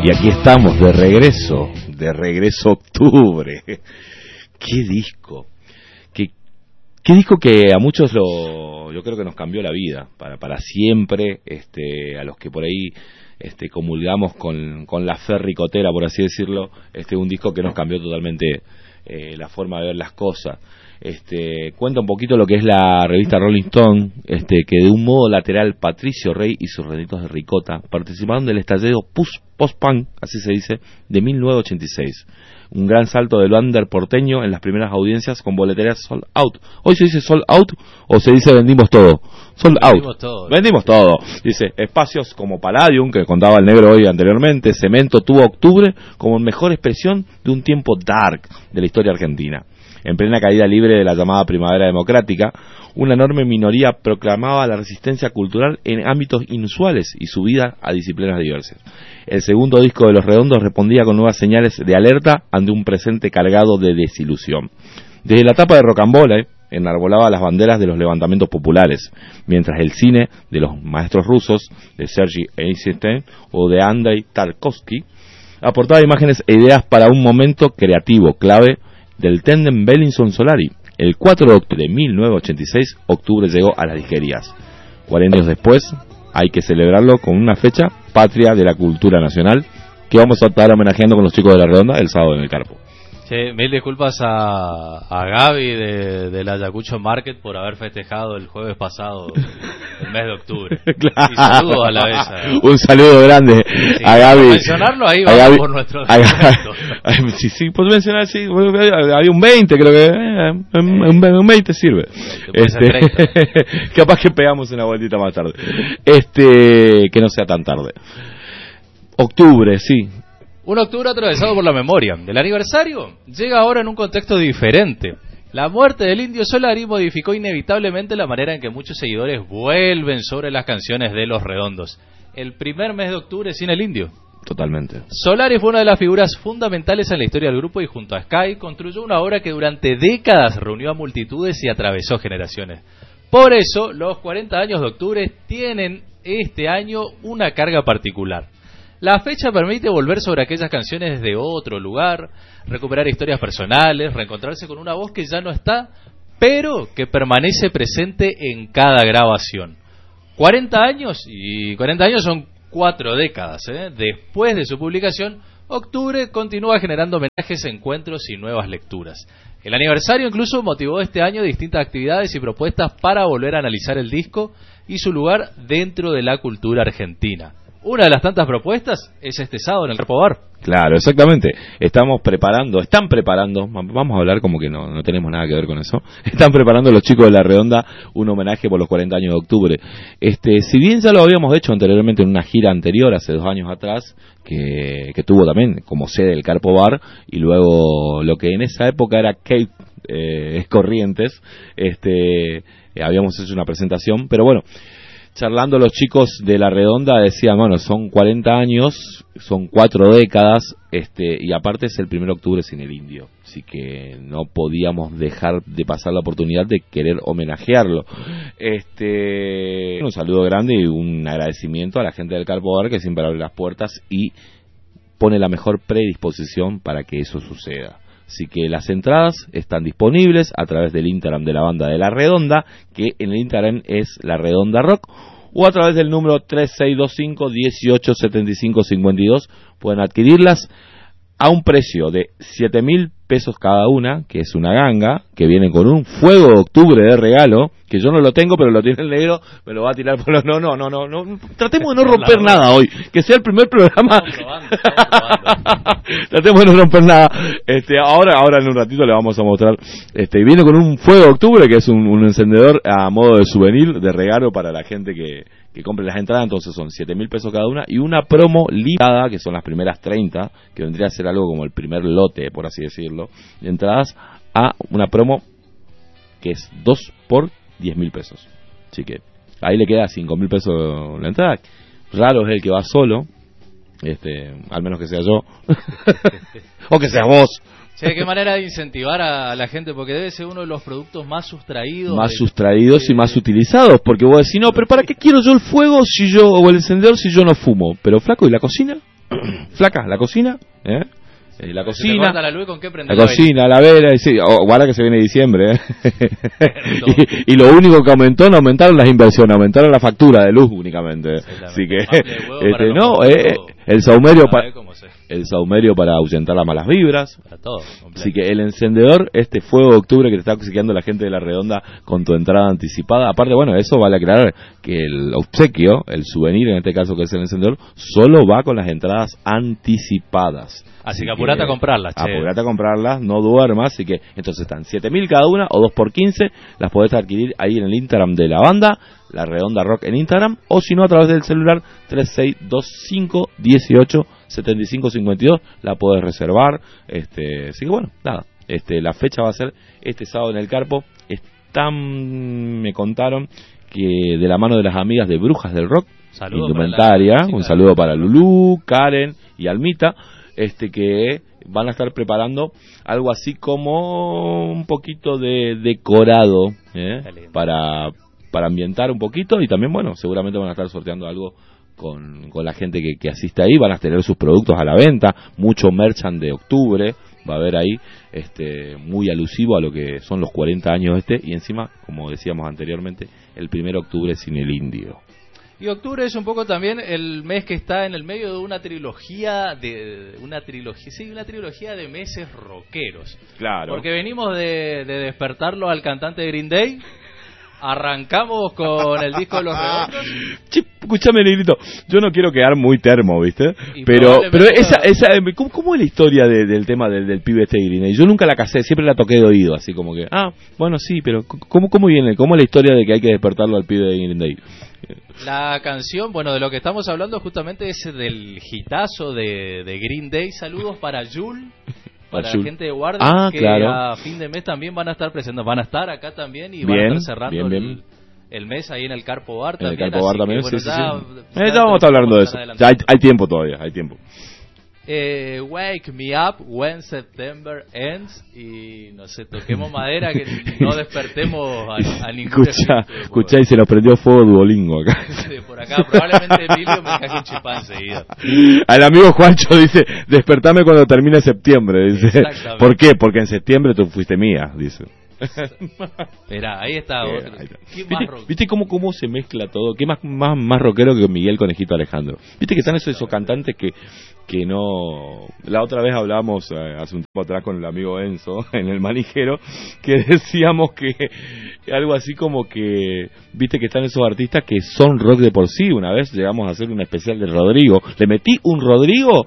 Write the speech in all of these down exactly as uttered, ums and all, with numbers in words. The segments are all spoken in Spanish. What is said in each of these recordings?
Y aquí estamos de regreso, de regreso a octubre. ¡Qué disco! ¿Qué, qué disco que a muchos lo, yo creo que nos cambió la vida, para, para siempre, este, a los que por ahí este, comulgamos con, con la fe ricotera, por así decirlo, este, un disco que nos cambió totalmente eh, la forma de ver las cosas. Este, cuenta un poquito lo que es la revista Rolling Stone, este, que de un modo lateral Patricio Rey y sus renitos de ricota participaron del estallido post-punk, así se dice, de mil novecientos ochenta y seis. Un gran salto del under porteño en las primeras audiencias con boleterías sold out. ¿Hoy se dice sold out o se dice vendimos todo? Sold vendimos out. Todo. Vendimos todo. Dice, espacios como Palladium, que contaba el negro hoy anteriormente, Cemento tuvo octubre como mejor expresión de un tiempo dark de la historia argentina. En plena caída libre de la llamada primavera democrática, una enorme minoría proclamaba la resistencia cultural en ámbitos inusuales y subida a disciplinas diversas. El segundo disco de Los Redondos respondía con nuevas señales de alerta ante un presente cargado de desilusión. Desde la etapa de Rocambole, enarbolaba las banderas de los levantamientos populares, mientras el cine de los maestros rusos, de Sergei Eisenstein o de Andrei Tarkovsky, aportaba imágenes e ideas para un momento creativo clave del tándem Bellinson-Solari. El cuatro de octubre de mil novecientos ochenta y seis, octubre llegó a las disquerías. cuarenta años después, hay que celebrarlo con una fecha patria de la cultura nacional que vamos a estar homenajeando con los chicos de La Redonda el sábado en el Carpo. Sí, mil disculpas a, a Gaby de, de la Ayacucho Market por haber festejado el jueves pasado el mes de octubre. Claro. Y saludos a la vez. ¿eh? Un saludo grande sí, a Gaby. Mencionarlo ahí vamos Gaby, por nuestro sí, sí, puedo mencionar, sí, había un veinte, creo que eh, un, un veinte sirve. Este, capaz que pegamos una vueltita más tarde. Este, que no sea tan tarde. Octubre, sí. Un octubre atravesado por la memoria. El aniversario llega ahora en un contexto diferente. La muerte del Indio Solari modificó inevitablemente la manera en que muchos seguidores vuelven sobre las canciones de Los Redondos. El primer mes de octubre sin el Indio. Totalmente. Solari fue una de las figuras fundamentales en la historia del grupo y junto a Sky construyó una obra que durante décadas reunió a multitudes y atravesó generaciones. Por eso, los cuarenta años de octubre tienen este año una carga particular. La fecha permite volver sobre aquellas canciones de otro lugar, recuperar historias personales, reencontrarse con una voz que ya no está, pero que permanece presente en cada grabación. cuarenta años, y cuarenta años son cuatro décadas, ¿eh? Después de su publicación, octubre continúa generando homenajes, encuentros y nuevas lecturas. El aniversario incluso motivó este año distintas actividades y propuestas para volver a analizar el disco y su lugar dentro de la cultura argentina. Una de las tantas propuestas es este sábado en el Carpo Bar. Claro, exactamente. Estamos preparando, están preparando, vamos a hablar como que no, no tenemos nada que ver con eso. Están preparando los chicos de La Redonda un homenaje por los cuarenta años de octubre. Este, si bien ya lo habíamos hecho anteriormente en una gira anterior, hace dos años atrás, que, que tuvo también como sede el Carpo Bar, y luego lo que en esa época era Cape eh, Corrientes, este, eh, habíamos hecho una presentación, pero bueno, charlando los chicos de La Redonda decían, bueno, son cuarenta años, son cuatro décadas, este, y aparte es el primer de octubre sin el Indio, así que no podíamos dejar de pasar la oportunidad de querer homenajearlo. Este, un saludo grande y un agradecimiento a la gente del Carpo Bar que siempre abre las puertas y pone la mejor predisposición para que eso suceda. Así que las entradas están disponibles a través del Instagram de la banda de La Redonda, que en el Instagram es La Redonda Rock, o a través del número tres seis dos cinco, dieciocho setenta y cinco cincuenta y dos. Pueden adquirirlas a un precio de siete mil pesos cada una, que es una ganga, que viene con un fuego de octubre de regalo, que yo no lo tengo, pero lo tiene el negro, me lo va a tirar por los... No, no, no, no, no. Tratemos de no romper nada hoy, que sea el primer programa. Estamos probando, estamos probando. Tratemos de no romper nada. Este, ahora, ahora en un ratito le vamos a mostrar. Este, viene con un fuego de octubre, que es un, un encendedor a modo de souvenir, de regalo para la gente que, que compre las entradas. Entonces son siete mil pesos cada una, y una promo limitada, que son las primeras treinta, que vendría a ser algo como el primer lote, por así decirlo, de entradas, a una promo que es dos por diez mil pesos. Así que ahí le queda cinco mil pesos la entrada. Raro es el que va solo, este, al menos que sea yo, o que seas vos. Sí, qué manera de incentivar a la gente, porque debe ser uno de los productos más sustraídos. Más de, sustraídos de, y más utilizados, porque vos decís, no, pero ¿para qué quiero yo el fuego si yo o el encendedor si yo no fumo? Pero flaco, ¿y la cocina? Flaca, la cocina, ¿eh? Eh, la cocina, la, luz, ¿con qué la, la cocina, la vela, y sí, oh, guarda que se viene diciembre, ¿eh? y, y lo único que aumentó, no aumentaron las inversiones, aumentaron la factura de luz únicamente. Así que, este, no, eh, el saumerio para, el saumerio para ahuyentar las malas vibras. Para todo, así que el encendedor, este fuego de octubre que te está obsequiando la gente de La Redonda con tu entrada anticipada. Aparte, bueno, eso vale aclarar que el obsequio, el souvenir en este caso que es el encendedor, solo va con las entradas anticipadas. Así que apurate a comprarlas, che. Apurate a comprarlas, no duermas, así que entonces están siete mil cada una o dos por quince, las podés adquirir ahí en el Instagram de la banda, La Redonda Rock en Instagram, o si no a través del celular tres seis dos cinco uno ocho siete cinco cinco dos, la podés reservar, este, así que bueno, nada, este, la fecha va a ser este sábado en el Carpo. Están, me contaron que de la mano de las amigas de Brujas del Rock, Saludos indumentaria, la, un saludo para Lulú, Karen y Almita, este que van a estar preparando algo así como un poquito de decorado, ¿eh? para para ambientar un poquito, y también, bueno, seguramente van a estar sorteando algo con, con la gente que, que asiste ahí. Van a tener sus productos a la venta, mucho merchan de octubre va a haber ahí, este muy alusivo a lo que son los cuarenta años este, y encima, como decíamos anteriormente, el primer octubre sin el indio. Y octubre es un poco también el mes que está en el medio de una trilogía de una trilogía, sí, una trilogía de meses rockeros. Claro. Porque venimos de, de despertarlo al cantante de Green Day. Arrancamos con el disco de Los Redondos. Che, escúchame, negrito, yo no quiero quedar muy termo, ¿viste? Y pero pero esa esa ¿cómo, cómo es la historia de, del tema del, del pibe este de Green Day? Yo nunca la casé, siempre la toqué de oído, así como que, ah, bueno, sí, pero ¿cómo, cómo viene? ¿Cómo es la historia de que hay que despertarlo al pibe de Green Day? La canción, bueno, de lo que estamos hablando justamente es del hitazo de, de Green Day. Saludos para Jul, para la gente de Guardia, ah, que claro. a fin de mes también van a estar presentes, van a estar acá también y bien, van a estar cerrando bien, el, bien. el mes ahí en el Carpo Bar en también. El Carpo Bar también, que, bueno, sí, ya, sí, sí. Ya, ya, ya vamos a estar hablando de eso. Ya hay, hay tiempo todavía, hay tiempo. Eh, Wake Me Up When September Ends, y no sé, toquemos madera que no despertemos a, a ningún escucha, escucha, y se nos prendió fuego Duolingo acá. Sí, por acá probablemente Emilio me caje un chipá enseguida. Al amigo Juancho dice, despertame cuando termine septiembre, dice. ¿Por qué? Porque en septiembre tú fuiste mía, dice. Mirá, ahí está eh, otro. Ahí está. ¿Qué ¿Viste, más ¿Viste cómo, cómo se mezcla todo? ¿Qué más, más, más rockero que Miguel Conejito Alejandro? ¿Viste que están esos, esos cantantes que, que no... La otra vez hablábamos eh, hace un tiempo atrás con el amigo Enzo en el Manijero, que decíamos que algo así como que... Viste que están esos artistas que son rock de por sí. Una vez llegamos a hacer un especial de Rodrigo. Le metí un Rodrigo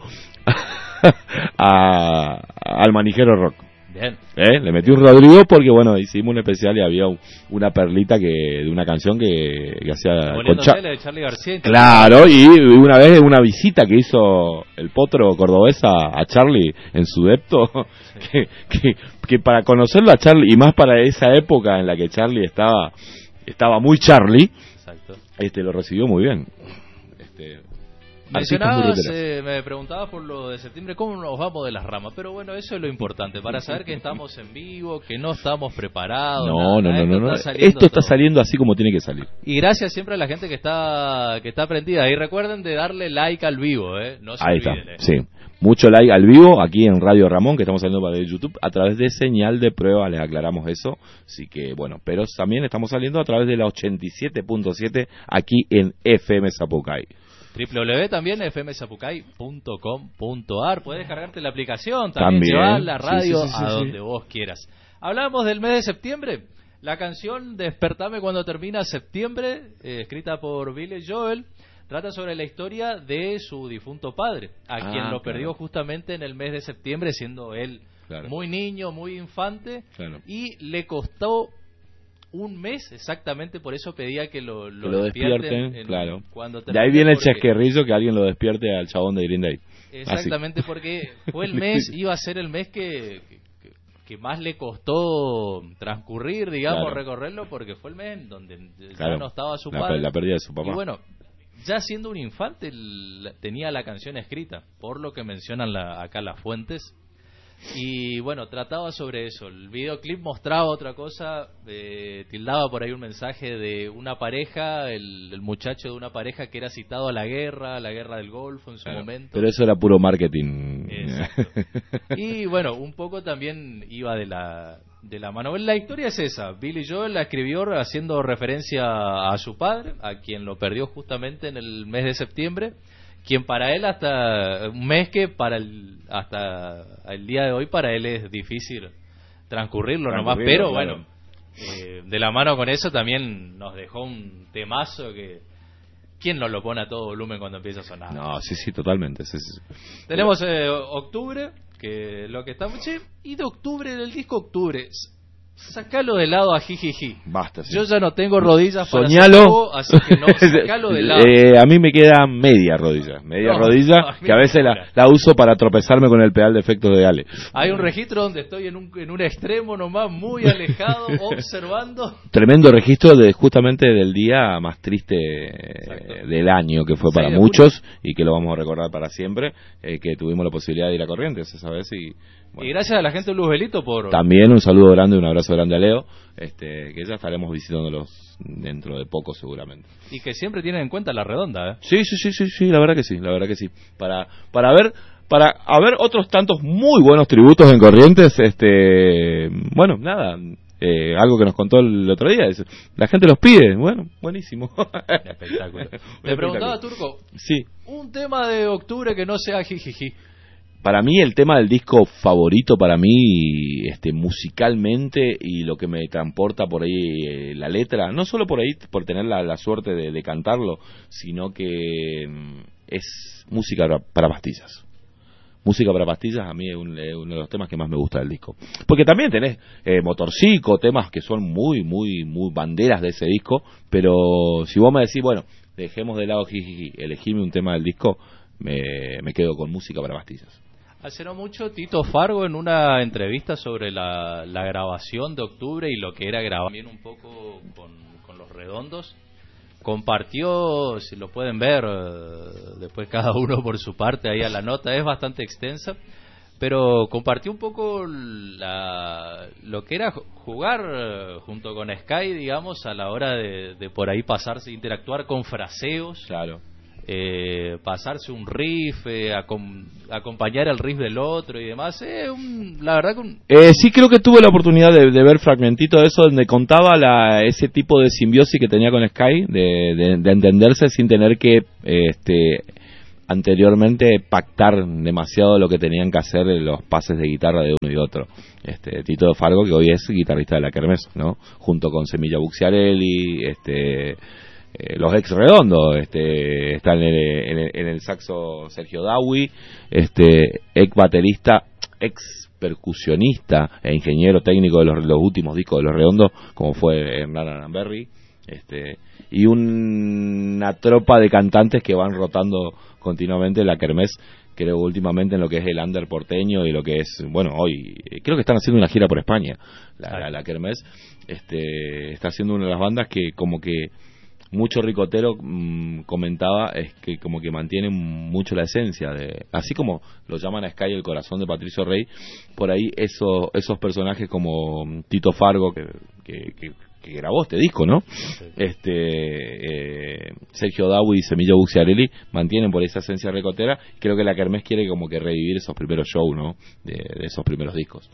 a, al Manijero Rock. Bien. ¿Eh? Le metí un Rodrigo porque, bueno, hicimos un especial y había un, una perlita que de una canción que, que hacía con Cha- de Charly García. Claro, y una vez una visita que hizo el potro cordobés a, a Charly en su depto, sí. que, que, que para conocerlo a Charly, y más para esa época en la que Charly estaba estaba muy Charly, exacto. Este lo recibió muy bien. Este Mencionabas, eh, me preguntabas por lo de septiembre, ¿cómo nos vamos de las ramas? Pero bueno, eso es lo importante, para saber que estamos en vivo, que no estamos preparados. No, nada, no, no, no, esto, no. Está, esto está todo. saliendo así como tiene que salir. Y gracias siempre a la gente que está que está prendida. Y recuerden de darle like al vivo, ¿eh? No se Ahí olviden, está, eh. sí. Mucho like al vivo aquí en Radio Ramón, que estamos saliendo para el YouTube, a través de señal de prueba, les aclaramos eso. Así que, bueno, pero también estamos saliendo a través de la ochenta y siete punto siete aquí en F M Zapucay. doble u doble u doble u también f m zapucay punto com punto a r. Puedes descargarte la aplicación, también, también. llevar la radio sí, sí, sí, a sí, donde sí. vos quieras. Hablamos del mes de septiembre. La canción Despertame cuando termina septiembre, eh, escrita por Billy Joel, trata sobre la historia de su difunto padre, a ah, quien lo perdió claro. justamente en el mes de septiembre, siendo él claro. muy niño, muy infante, claro. y le costó un mes exactamente, por eso pedía que lo, lo, que lo despierten, despierten en, claro. Cuando de ahí viene el chasquerrillo que alguien lo despierte al chabón de Green Day. Exactamente, así. Porque fue el mes, iba a ser el mes que, que, que más le costó transcurrir, digamos, claro. recorrerlo, porque fue el mes en donde claro. ya no estaba su la, padre. La pérdida de su papá. Y bueno, ya siendo un infante, el, tenía la canción escrita, por lo que mencionan la, acá las fuentes. Y bueno, trataba sobre eso. El videoclip mostraba otra cosa, eh, tildaba por ahí un mensaje de una pareja, el, el muchacho de una pareja que era citado a la guerra, a la guerra del Golfo en su claro, momento. Pero eso era puro marketing. Exacto. Y bueno, un poco también iba de la, de la mano. La historia es esa. Billy Joel la escribió haciendo referencia a su padre, a quien lo perdió justamente en el mes de septiembre, quien para él hasta un mes que para el hasta el día de hoy para él es difícil transcurrirlo, transcurrirlo nomás, pero claro. Bueno, eh, de la mano con eso también nos dejó un temazo que ¿quién no lo pone a todo volumen cuando empieza a sonar? No, sí, sí, totalmente. Sí, sí. Tenemos eh, octubre, que lo que estamos, che, y de octubre, del disco Octubre, sacalo de lado a jijiji. Basta, sí. Yo ya no tengo rodillas para Soñalo. hacerlo, así que no, sacalo de lado. Eh, a mí me queda media rodilla, media no, rodilla, no, a que a veces la, la uso para tropezarme con el pedal de efectos de Ale. Hay un registro donde estoy en un, en un extremo nomás, muy alejado, observando. Tremendo registro de justamente del día más triste eh, del año, que fue para muchos, y que lo vamos a recordar para siempre, eh, que tuvimos la posibilidad de ir a Corrientes esa vez y... Bueno, y gracias a la gente de Luzbelito por... También un saludo grande, un abrazo grande a Leo, este, que ya estaremos visitándolos dentro de poco seguramente. Y que siempre tienen en cuenta la redonda, ¿eh? Sí, sí, sí, sí, sí, la verdad que sí, la verdad que sí. Para para ver para haber otros tantos muy buenos tributos en Corrientes, este, bueno, nada, eh, algo que nos contó el otro día, es, la gente los pide, bueno, buenísimo. Espectáculo. Te preguntaba, Turco, sí, un tema de octubre que no sea jijiji. Para mí el tema del disco favorito para mí, este, musicalmente y lo que me transporta por ahí eh, la letra, no solo por ahí por tener la, la suerte de, de cantarlo, sino que mm, es música para, para pastillas. Música para pastillas a mí es, un, es uno de los temas que más me gusta del disco. Porque también tenés eh, Motorcico, temas que son muy, muy, muy banderas de ese disco, pero si vos me decís, bueno, dejemos de lado jijiji, elegime un tema del disco, me, me quedo con música para pastillas. Hace no mucho Tito Fargo en una entrevista sobre la, la grabación de octubre y lo que era grabar también un poco con, con Los Redondos, compartió, si lo pueden ver, después cada uno por su parte ahí a la nota, es bastante extensa, pero compartió un poco la, lo que era jugar junto con Sky, digamos, a la hora de, de por ahí pasarse, interactuar con fraseos. Claro. Eh, pasarse un riff, eh, acom acompañar el riff del otro y demás, eh, un, la verdad que un... eh, sí creo que tuve la oportunidad de, de ver fragmentitos de eso donde contaba la, ese tipo de simbiosis que tenía con Sky, de, de, de entenderse sin tener que eh, este anteriormente pactar demasiado lo que tenían que hacer los pases de guitarra de uno y otro. Este Tito Fargo, que hoy es guitarrista de la Kermés, ¿no? Junto con Semilla Bucciarelli, este Eh, los ex redondos, este, están en el, en, el, en el saxo Sergio Dawi, este, ex baterista, ex percusionista e ingeniero técnico de los, los últimos discos de los redondos, como fue Hernán Aranberry, este, y un, una tropa de cantantes que van rotando continuamente la Kermés, creo últimamente en lo que es el under porteño y lo que es, bueno, hoy creo que están haciendo una gira por España, la, la, la Kermés, este, está haciendo una de las bandas que como que mucho ricotero mmm, comentaba es que como que mantiene mucho la esencia de, así como lo llaman a Sky el corazón de Patricio Rey, por ahí esos esos personajes como Tito Fargo que, que, que, que grabó este disco, ¿no? Sí. Este eh, Sergio Dawi y Semilla Bucciarelli mantienen por esa esencia ricotera. Creo que la Kermés quiere como que revivir esos primeros shows, ¿no? De, de esos primeros discos.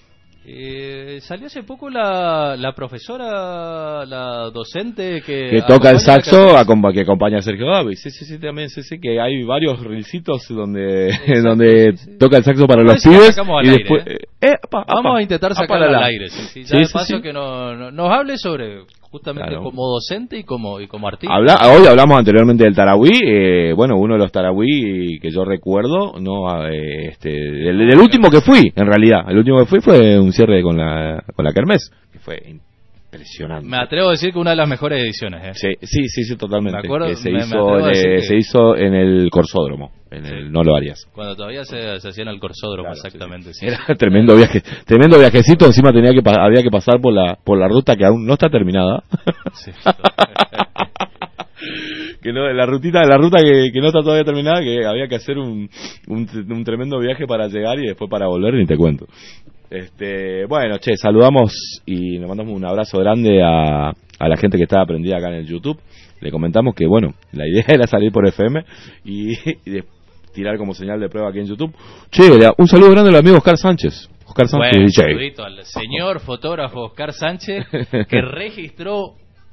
Eh, salió hace poco la, la profesora, la docente que, que toca el saxo, acompa que acompaña a Sergio Davi. Sí, sí, sí, también sí, sí, que hay varios reelcitos donde Exacto, donde sí, sí. toca el saxo para los pibes y después aire, ¿eh? Eh, apa, vamos apa, a intentar sacarlo al aire. Sí, sí, ya sí, de paso sí, que no, no, nos hable sobre justamente claro. como docente y como y como artista. Habla, hoy hablamos anteriormente del Tarahui, eh, bueno, uno de los Tarahui que yo recuerdo, no eh, este del, del último que fui, en realidad, el último que fui fue un cierre con la con la Kermés, que fue impresionante. Me atrevo a decir que una de las mejores ediciones, ¿eh? Sí, sí, sí, sí totalmente. Me acuerdo, que se me, hizo me en, que... se hizo en el Corsódromo, en el No Lo Harías. Cuando todavía se, se hacía en el Corsódromo, claro, exactamente. Sí, sí. Era tremendo viaje, tremendo viajecito, encima tenía que había que pasar por la por la ruta que aún no está terminada. Sí. que no, la rutita, la ruta que, que no está todavía terminada, que había que hacer un, un, un tremendo viaje para llegar y después para volver, ni te cuento. Este, bueno, che, saludamos y nos mandamos un abrazo grande a, a la gente que está prendida acá en el YouTube. Le comentamos que, bueno, la idea era salir por F M y, y de, tirar como señal de prueba aquí en YouTube. Che, un saludo grande al amigo Oscar Sánchez. Oscar Sánchez, bueno, D J. Un saludito al señor fotógrafo Oscar Sánchez, que registró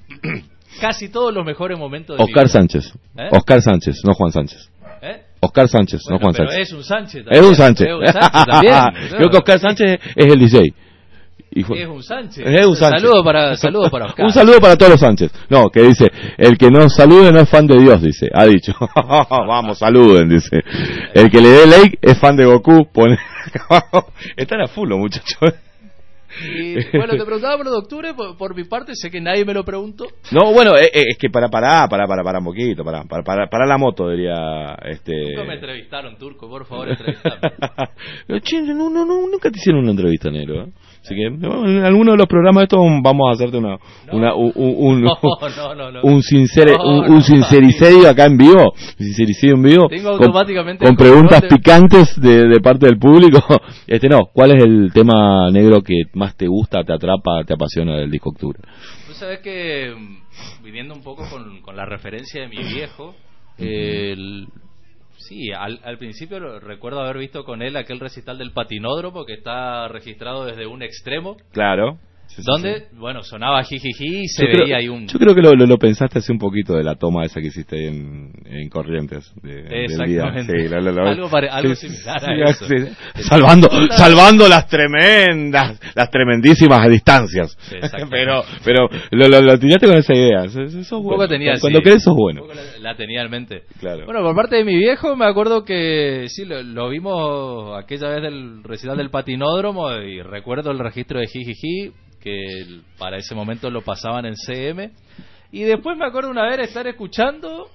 casi todos los mejores momentos de Oscar mi vida. Sánchez. ¿Eh? Oscar Sánchez, no Juan Sánchez. ¿Eh? Oscar Sánchez, Bueno, no Juan pero Sánchez. es un Sánchez también. Es un Sánchez. Es un Sánchez también. Creo que Oscar Sánchez es el D J. Y fue... Es un Sánchez. Es un Sánchez. Saludo para, saludo para Oscar. Un saludo para todos los Sánchez. No, que dice, el que no salude no es fan de Dios, dice. Ha dicho. Vamos, saluden, dice. El que le dé like es fan de Goku. Pone... Están a full los muchachos. Y bueno, te preguntaba por lo de octubre, por, por mi parte, sé que nadie me lo preguntó. No, bueno, es, es que para, para, para, para, para un poquito, para, para, para, para la moto, diría, este... Nunca me entrevistaron, Turco, por favor, entrevistame. No, che, no, no, no, nunca te hicieron una entrevista, negro, ¿eh? Así que en alguno de los programas estos vamos a hacerte una, no. una un, un, no, no, no, no. un, sincere, no, un, no, un sincericidio acá en vivo, un sincericidio en vivo, Tengo con, automáticamente con preguntas de... picantes de, de parte del público. Este no, ¿cuál es el tema negro que más te gusta, te atrapa, te apasiona del disco Octubre? Tú sabes que, viniendo un poco con, con la referencia de mi viejo, el... sí, al, al principio lo, recuerdo haber visto con él aquel recital del Patinódromo que está registrado desde un extremo. Claro. Sí, sí, donde, sí. bueno, sonaba jijiji y se yo veía creo, ahí un... Yo creo que lo, lo, lo pensaste hace un poquito de la toma esa que hiciste en, en Corrientes. De, Exactamente. Del día. Sí, lo, lo, lo, algo pare, algo sí, similar sí, a eso. Sí, sí. Salvando, salvando las tremendas, las tremendísimas distancias. Sí, pero pero lo, lo, lo tiraste con esa idea. Eso, eso es un bueno. poco tenía, Cuando sí, crees sos bueno. Un poco la, la tenía en mente. Claro. Bueno, por parte de mi viejo me acuerdo que sí, lo, lo vimos aquella vez del recital del Patinódromo y recuerdo el registro de jijiji que el, para ese momento lo pasaban en C M y después me acuerdo una vez estar escuchando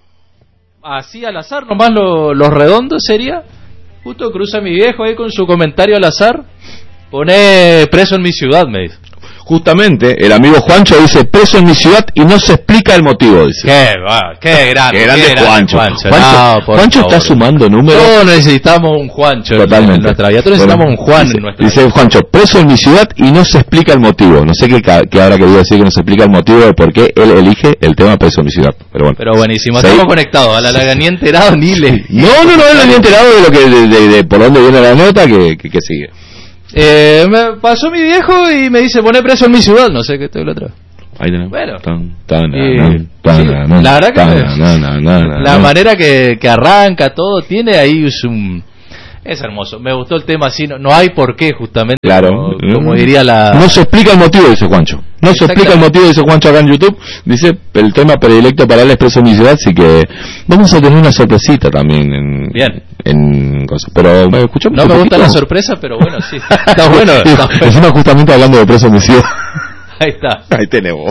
así al azar, nomás lo, los redondos sería, justo cruza mi viejo ahí con su comentario al azar, pone preso en mi ciudad, me dice. Justamente, el amigo Juancho dice, preso en mi ciudad y no se explica el motivo, dice. Qué, va, qué grande, qué grande, qué grande Juancho. Juancho, Juancho, no, Juancho está sumando números. Todos necesitamos un Juancho. Totalmente. En nuestra vida. Todos necesitamos bueno, un Juan dice, en nuestra dice vida. Juancho, preso en mi ciudad y no se explica el motivo. No sé qué, qué habrá querido decir que no se explica el motivo de por qué él elige el tema preso en mi ciudad. Pero bueno. Pero buenísimo, ¿Sí? estamos conectados. A la, la ni enterado ni le. No, no, no, él no había enterado de lo que, de, de, de por dónde viene la nota que, que, que sigue. Eh, me pasó mi viejo y me dice, poné preso en mi ciudad. No sé qué estoy la otra. Ahí tenemos. Bueno. Tan, tan, Y- nan, tan, sí, nan, la verdad que tan, me- nan, nan, nan, La nan. manera que, que arranca todo tiene ahí es un... Es hermoso. Me gustó el tema así. No, no hay por qué, justamente. Claro. Como, como diría la... No se explica el motivo, dice Juancho. No se explica el motivo, dice Juancho acá en YouTube. Dice, el tema predilecto para él es preso en mi ciudad, así que vamos a tener una sorpresita también en... Bien. En cosas. Pero, ¿me escuchamos No un me gusta poquito? la sorpresa, pero bueno, sí. Está bueno. Sí, Está bueno. encima justamente hablando de preso en mi ciudad. Ahí está. Ahí tenemos.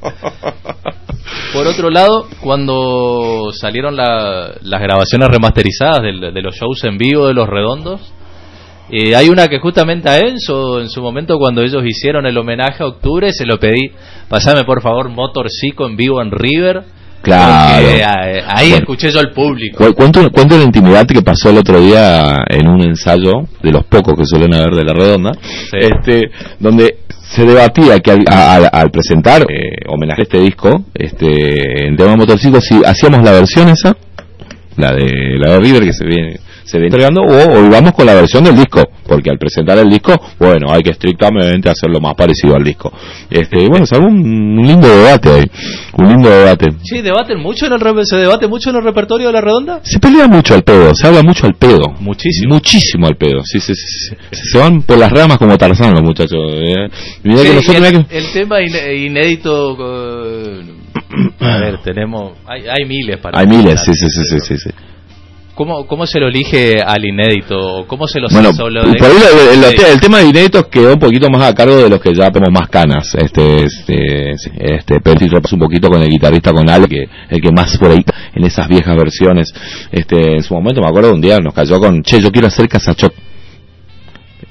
Por otro lado, cuando salieron la, las grabaciones remasterizadas de, de los shows en vivo de Los Redondos, eh, hay una que justamente a Enzo, en su momento cuando ellos hicieron el homenaje a Octubre, se lo pedí, pasame por favor Motorcico en vivo en River. Claro. Porque, eh, ahí Bueno. escuché yo al público. Cu- Cuento, cuento la intimidad que pasó el otro día en un ensayo, de los pocos que suelen haber de La Redonda, Sí. este, donde se debatía que al, a- a- al presentar eh, homenaje a este disco, este, en tema Motorcico, si hacíamos la versión esa, la de la de River que se viene se viene entregando, o, o íbamos con la versión del disco, porque al presentar el disco, bueno, hay que estrictamente hacerlo más parecido al disco. Este, bueno, es un, un lindo debate ahí, un lindo debate. Sí, debaten mucho en el re- se debate mucho en el repertorio de La Redonda. Se pelea mucho al pedo, se habla mucho al pedo. Muchísimo. Muchísimo al pedo. Sí, sí, sí, sí. Se van por las ramas como Tarzán los muchachos. ¿eh? Mirá Sí, que y nosotros, el, mirá que... el tema ine- inédito, eh, a ver, tenemos, hay, hay miles para Hay miles, mencionar, sí, sí, sí, sí, pero sí, sí. ¿Cómo, ¿Cómo se lo elige al inédito? ¿Cómo se lo Bueno, solo por de- ahí lo- el, el, Sí. el tema de inéditos quedó un poquito más a cargo de los que ya tenemos más canas. Este, este, sí, este, pero sí repasó un poquito con el guitarrista, con Ale, que el que más por ahí en esas viejas versiones. Este, en su momento me acuerdo un día nos cayó con, che, yo quiero hacer Casachot. Eh, a,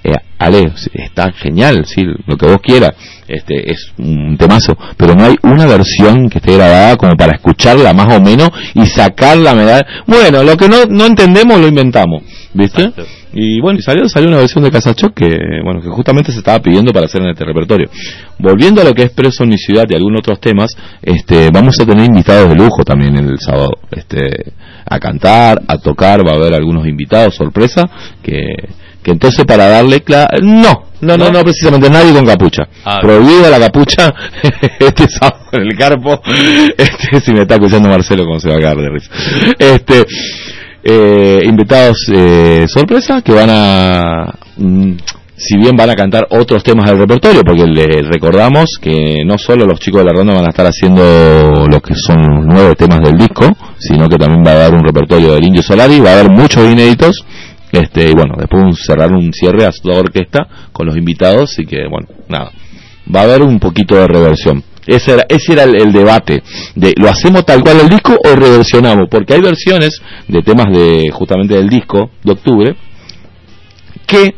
dale, está genial, sí, lo que vos quieras, este es un temazo, pero no hay una versión que esté grabada como para escucharla más o menos y sacar la medalla. Bueno, lo que no no entendemos lo inventamos, ¿viste? Exacto. Y bueno, salió salió una versión de Casachoc que bueno que justamente se estaba pidiendo para hacer en este repertorio. Volviendo a lo que es Presonicidad y algunos otros temas, este vamos a tener invitados de lujo también el sábado, este a cantar, a tocar, va a haber algunos invitados sorpresa que que entonces para darle cla no, no, no, no, precisamente nadie con capucha. Ah, prohibida la capucha este sábado en el Carpo. Este, si me está escuchando Marcelo, como se va a cagar de risa. Este, eh, invitados eh, sorpresa que van a, mm, si bien van a cantar otros temas del repertorio, porque les recordamos que no solo los chicos de la ronda van a estar haciendo lo que son los nueve temas del disco, sino que también va a haber un repertorio del Indio Solari, va a haber muchos inéditos. Este, y bueno, después un, cerrar un cierre a toda orquesta con los invitados y que, bueno, nada, va a haber un poquito de reversión. Ese era, ese era el, el debate, de ¿lo hacemos tal cual el disco o reversionamos? Porque hay versiones de temas de justamente del disco de octubre que,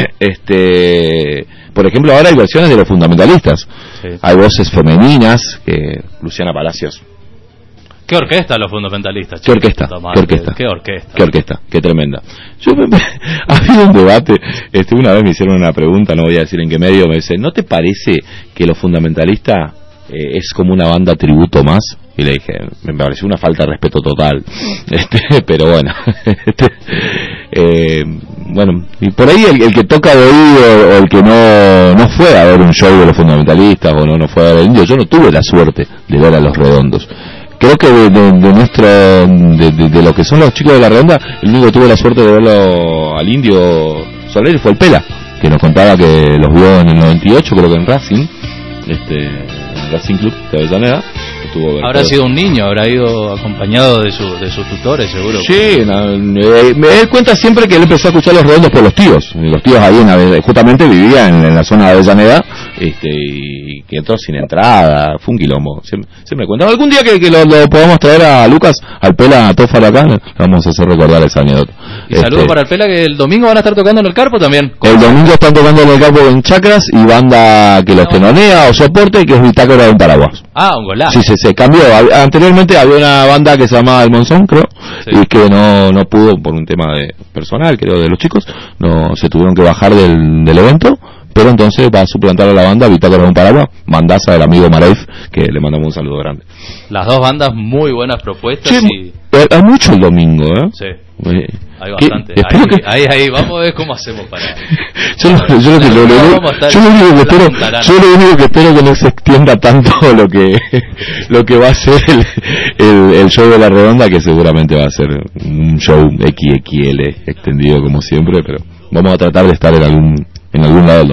este, por ejemplo, ahora hay versiones de los fundamentalistas. Sí. Hay voces femeninas, que Luciana Palacios. ¿Qué orquesta los fundamentalistas? ¿Qué orquesta? Tomás, ¿Qué orquesta? ¿Qué orquesta? ¿Qué orquesta? Qué tremenda. Yo me, me, ha habido un debate, este, una vez me hicieron una pregunta, no voy a decir en qué medio, me dicen, ¿no te parece que los fundamentalistas eh, es como una banda tributo más? Y le dije, me pareció una falta de respeto total. Este, pero bueno, este, eh, bueno, y por ahí el, el que toca de oído o el que no no fue a ver un show de los fundamentalistas o no no fue a ver el Indio, yo no tuve la suerte de ver a Los Redondos. Creo que de, de, de nuestro de, de, de lo que son los chicos de la redonda, el único que tuvo la suerte de verlo al Indio Solari fue el Pela, que nos contaba que los vio en el noventa y ocho, creo que en Racing, este, en Racing Club de Avellaneda. Habrá sido un niño, habrá ido acompañado de, su, de sus tutores, seguro. Sí, no, eh, me doy cuenta siempre que él empezó a escuchar Los Redondos por los tíos. Los tíos ahí en Ave, justamente vivían en, en la zona de Avellaneda, este, y que entró sin entrada, fue un quilombo. Siempre, siempre cuenta. Algún día que, que lo, lo podamos traer a Lucas, al Pela, a Tófalo acá, vamos a hacer recordar esa anécdota. Y este, saludos para el Pela, que el domingo van a estar tocando en el Carpo también. El domingo están tocando en el Carpo en Chacras y banda que los tenonea o soporte, que es Bitácora de un Paraguas. Ah, un golazo. Sí, sí, se cambió. Anteriormente había una banda que se llamaba El Monzón, creo, sí. Y que no no pudo por un tema de personal, creo, de los chicos, no se tuvieron que bajar del, del evento, pero entonces va a suplantar a la banda Bitácora de un Paraguas, bandaza del amigo Mareif, que le mandamos un saludo grande. Las dos bandas muy buenas propuestas. Sí, y... hay mucho el domingo, ¿eh? Sí. Eh, hay bastante. Ahí, que... ahí, ahí, vamos a ver cómo hacemos para. yo, lo, yo, lo que, lo, lo, lo, yo lo único que espero, yo lo único que espero que no se extienda tanto lo que lo que va a ser el, el, el show de la redonda, que seguramente va a ser un show equis equis ele extendido como siempre, pero vamos a tratar de estar en algún en algún lado el domingo.